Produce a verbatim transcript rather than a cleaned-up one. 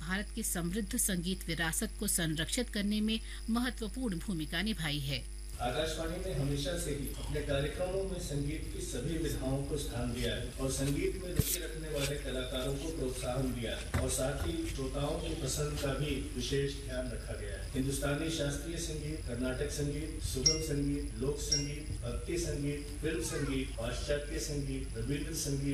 भारत की समृद्ध संगीत विरासत को संरक्षित करने में महत्वपूर्ण भूमिका निभाई है। आकाशवाणी ने हमेशा से ही अपने कार्यक्रमों में संगीत की सभी विधाओं को स्थान दिया है और संगीत में रुचि रखने वाले कलाकारों को प्रोत्साहन दिया है और साथ ही श्रोताओं की पसंद का भी विशेष ध्यान रखा गया है। हिंदुस्तानी शास्त्रीय संगीत, कर्नाटक संगीत, सुगम संगीत, लोक संगीत, भक्ति संगीत, फिल्म संगीत, पाश्चात्य संगीत, रविंद्र संगीत,